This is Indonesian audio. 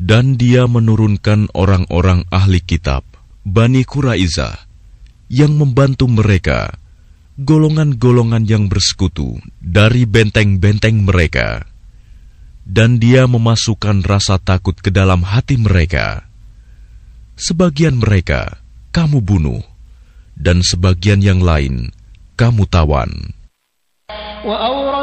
Dan Dia menurunkan orang-orang ahli kitab, Bani Quraizah, yang membantu mereka, golongan-golongan yang bersekutu dari benteng-benteng mereka. Dan Dia memasukkan rasa takut ke dalam hati mereka. Sebagian mereka kamu bunuh, dan sebagian yang lain kamu tawan.